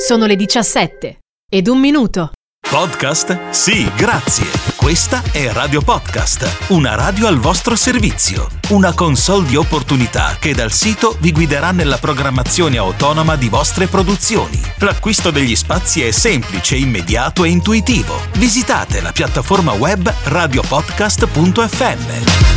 Sono le 17:01. Podcast? Sì, grazie. Questa è Radio Podcast, una radio al vostro servizio. Una console di opportunità che dal sito vi guiderà nella programmazione autonoma di vostre produzioni. L'acquisto degli spazi è semplice, immediato e intuitivo. Visitate la piattaforma web radiopodcast.fm.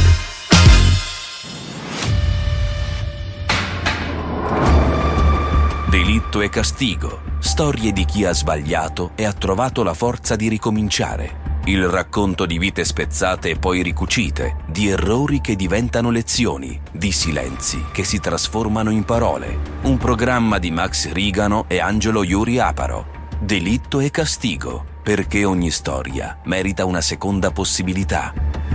Delitto e castigo. Storie di chi ha sbagliato e ha trovato la forza di ricominciare. Il racconto di vite spezzate e poi ricucite, di errori che diventano lezioni, di silenzi che si trasformano in parole. Un programma di Max Rigano e Angelo Iuri Aparo. Delitto e castigo, perché ogni storia merita una seconda possibilità.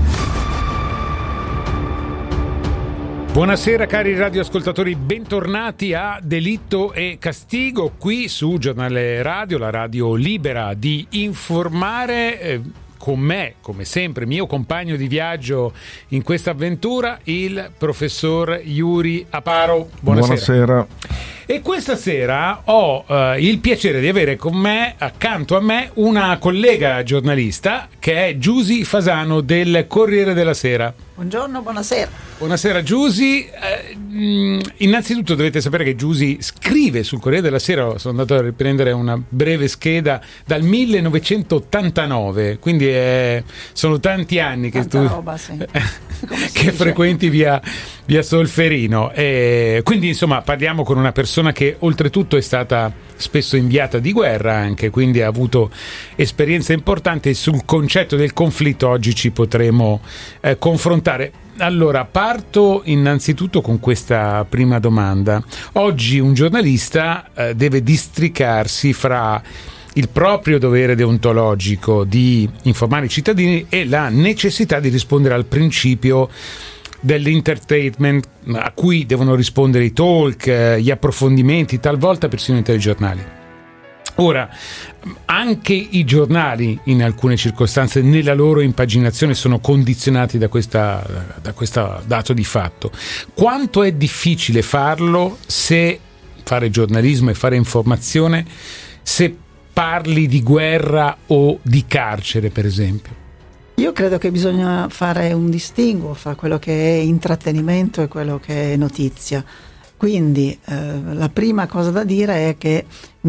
Buonasera cari radioascoltatori, bentornati a Delitto e Castigo qui su Giornale Radio, la radio libera di informare. Con me, come sempre, mio compagno di viaggio in questa avventura, il professor Iuri Aparo. Buonasera. E questa sera ho il piacere di avere con me, accanto a me, una collega giornalista che è Giusy Fasano del Corriere della Sera. Buongiorno, buonasera. Buonasera Giusy. Innanzitutto dovete sapere che Giusy scrive sul Corriere della Sera, sono andato a riprendere una breve scheda, dal 1989, quindi sono tanti anni che tu roba, sì. che frequenti via Solferino, e quindi insomma parliamo con una persona che oltretutto è stata spesso inviata di guerra anche, quindi ha avuto esperienze importanti, e sul concetto del conflitto oggi ci potremo confrontare. Allora, parto innanzitutto con questa prima domanda. Oggi un giornalista deve districarsi fra il proprio dovere deontologico di informare i cittadini e la necessità di rispondere al principio dell'entertainment a cui devono rispondere i talk, gli approfondimenti, talvolta persino i telegiornali. Ora, anche i giornali in alcune circostanze nella loro impaginazione sono condizionati da questo dato di fatto. Quanto è difficile farlo, se fare giornalismo e fare informazione, se parli di guerra o di carcere, per esempio? Io credo che bisogna fare un distinguo fra quello che è intrattenimento e quello che è notizia. Quindi la prima cosa da dire è che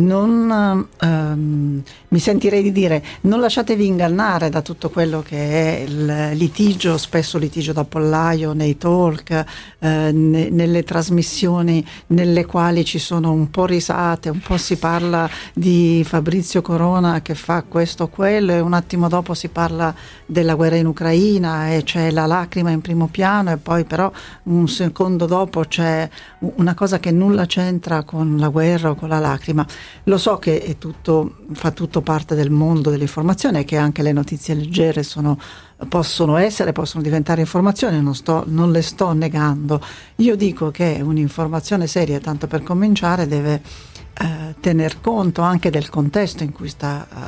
mi sentirei di dire: non lasciatevi ingannare da tutto quello che è il litigio, spesso litigio da pollaio, nei talk, nelle trasmissioni nelle quali ci sono un po' risate, un po' si parla di Fabrizio Corona che fa questo o quello, e un attimo dopo si parla della guerra in Ucraina e c'è la lacrima in primo piano, e poi però un secondo dopo c'è una cosa che nulla c'entra con la guerra o con la lacrima. Lo so che fa tutto parte del mondo dell'informazione, e che anche le notizie leggere possono diventare informazioni, non le sto negando. Io dico che un'informazione seria, tanto per cominciare, deve tener conto anche del contesto in cui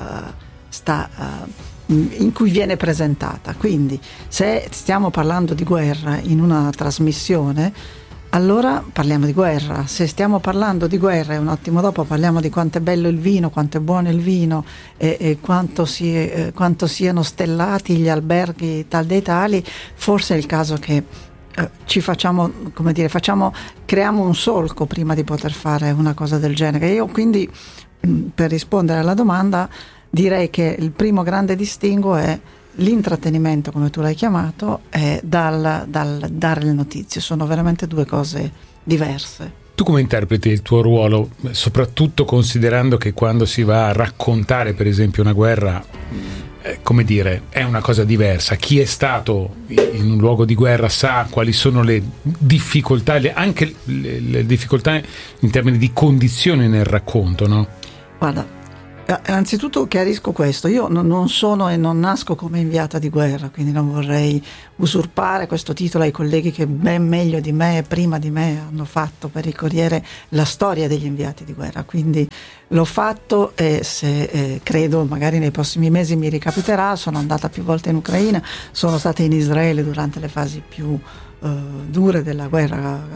in cui viene presentata. Quindi se stiamo parlando di guerra in una trasmissione, allora parliamo di guerra. Se stiamo parlando di guerra e un attimo dopo parliamo di quanto è bello il vino, quanto è buono il vino, e quanto siano stellati gli alberghi tal dei tali, forse è il caso che creiamo un solco prima di poter fare una cosa del genere. Io quindi, per rispondere alla domanda, direi che il primo grande distinguo è l'intrattenimento, come tu l'hai chiamato, è dal dare le notizie. Sono veramente due cose diverse. Tu come interpreti il tuo ruolo, soprattutto considerando che quando si va a raccontare per esempio una guerra, come dire, è una cosa diversa? Chi è stato in un luogo di guerra sa quali sono le difficoltà, anche le difficoltà in termini di condizioni nel racconto, no? Guarda, innanzitutto chiarisco questo: io non sono e non nasco come inviata di guerra, quindi non vorrei usurpare questo titolo ai colleghi che ben meglio di me e prima di me hanno fatto per il Corriere la storia degli inviati di guerra. Quindi l'ho fatto, e se credo magari nei prossimi mesi mi ricapiterà. Sono andata più volte in Ucraina, sono stata in Israele durante le fasi più dure della guerra